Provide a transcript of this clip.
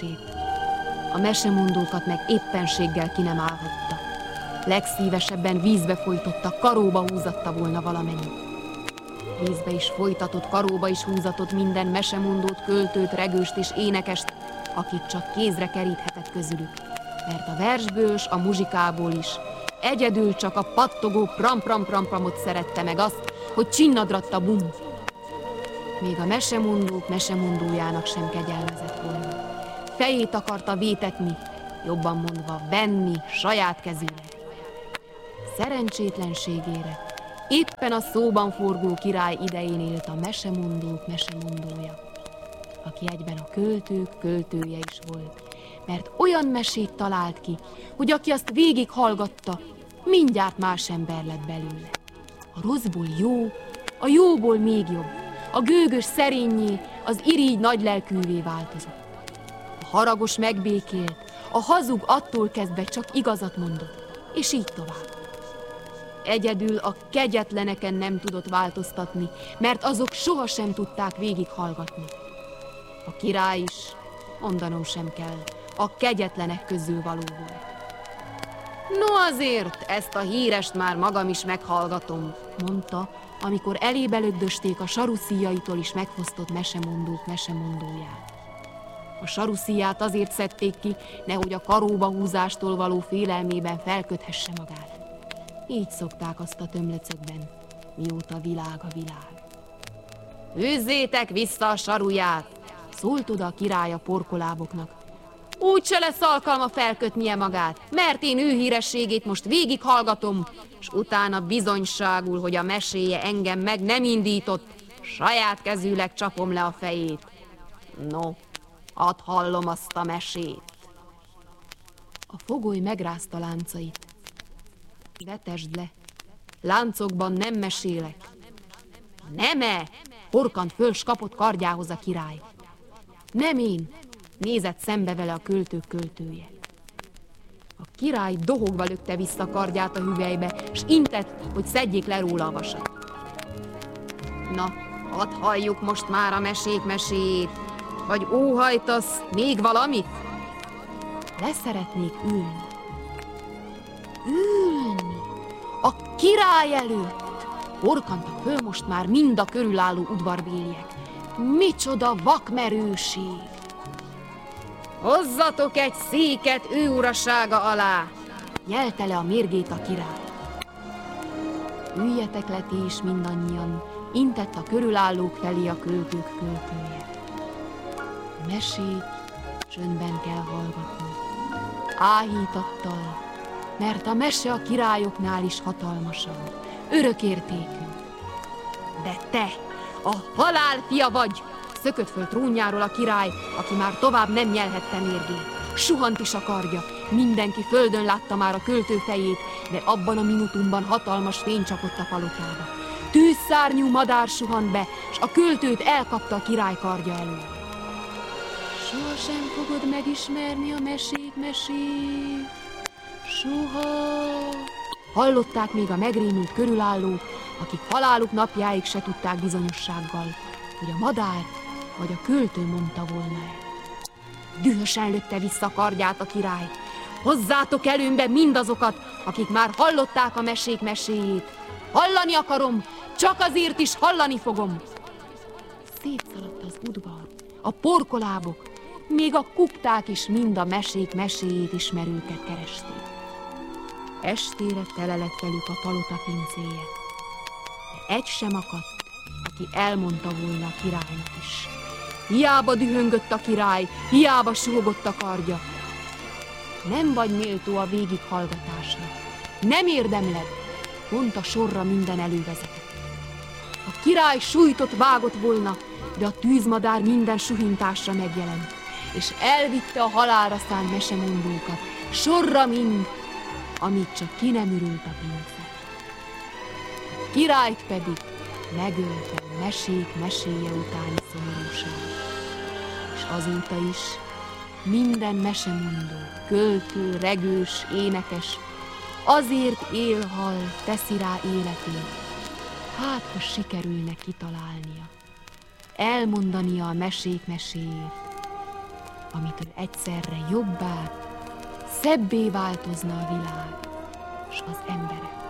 mesét. A mesemondókat meg éppenséggel ki nem állhatta. Legszívesebben vízbe folytotta, karóba húzatta volna valamennyi. Vízbe is folytatott, karóba is húzatott minden mesemondót, költőt, regőst és énekest, akit csak kézre keríthetett közülük. Mert a versből s a muzsikából is egyedül csak a pattogó pram-pram-pram-pramot szerette meg azt, hogy csinnadratta bum. Még a mesemondók mesemondójának sem kegyelmezett volna. Fejét akarta vétetni, jobban mondva venni saját kezűre. Szerencsétlenségére éppen a szóban forgó király idején élt a mesemondók mesemondója, aki egyben a költők költője is volt, mert olyan mesét talált ki, hogy aki azt végig hallgatta, mindjárt más ember lett belőle. A rosszból jó, a jóból még jobb, a gőgös szerénnyé, az irigy nagylelkűvé változott. A haragos megbékélt, a hazug attól kezdve csak igazat mondott, és így tovább. Egyedül a kegyetleneken nem tudott változtatni, mert azok sohasem tudták végighallgatni. A király is, mondanom sem kell, a kegyetlenek közül való volt. No azért, ezt a hírest már magam is meghallgatom, mondta, amikor elébe lögdösték a saruszíjaitól is megfosztott mesemondók mesemondóját. A saruszíját azért szedték ki, nehogy a karóba húzástól való félelmében felköthesse magát. Így szokták azt a tömlöcökben, mióta világ a világ. Hűzzétek vissza a saruját, szólt oda a király a porkoláboknak. Úgyse lesz alkalma felkötnie magát, mert én ő hírességét most végighallgatom, s utána bizonyságul, hogy a meséje engem meg nem indított, saját kezűleg csapom le a fejét. No, hadd hallom azt a mesét. A fogoly megrázta láncait. Vetesd le, láncokban nem mesélek. Nem-e? Horkant föl, s kapott kardjához a király. Nem én, nézett szembe vele a költők költője. A király dohogva lökte vissza kardját a hüvelybe, s intett, hogy szedjék le róla a vasat. Na, hadd halljuk most már a mesék meséjét, vagy óhajtasz még valamit? Leszeretnék ülni. Ülni! A király előtt! Horkantak föl most már mind a körülálló udvarbéliek. Micsoda vakmerőség! Hozzatok egy széket ő urasága alá! Jelte le a mérgét a király. Üljetek le ti is mindannyian, intett a körülállók felé a költők költője. A mesét csöndben kell hallgatni, áhítattal, mert a mese a királyoknál is hatalmasabb, örökértékű. De te, a halál fia vagy! Szökött föl trónjáról a király, aki már tovább nem nyelhette mérgét. Suhant is a kardja, mindenki földön látta már a költő fejét, de abban a minutumban hatalmas fény csapott a palotába. Tűzszárnyú madár suhant be, s a költőt elkapta a király kardja elől. Sohasem fogod megismerni a mesék mesét, soha. Hallották még a megrémült körülállók, akik haláluk napjáig se tudták bizonyossággal, hogy a madár vagy a költő mondta volna el. Dühösen lökte vissza kardját a király. Hozzátok előmbe mindazokat, akik már hallották a mesék meséjét. Hallani akarom, csak azért is hallani fogom. Szétszaladt az udvar, a porkolábok, még a kupták is mind a mesék meséjét ismerőket keresték. Estére tele lett velük a palota pincéje. De egy sem akadt, aki elmondta volna a királynak is. Hiába dühöngött a király, hiába suhogott a kardja. Nem vagy méltó a végighallgatásra. Nem érdemled, mondta sorra minden elővezetett. A király sújtott vágott volna, de a tűzmadár minden suhintásra megjelent, és elvitte a halálra szánt mesemondókat, sorra mind, amíg csak ki nem ürült a pince. A királyt pedig megölte mesék meséje utáni szomorúság. És azóta is minden mesemondó, költő, regős, énekes azért él-hal, teszi rá életét, hát ha sikerülne kitalálnia, elmondania a mesék meséjét, amitől egyszerre jobbá, szebbé változna a világ, s az emberek.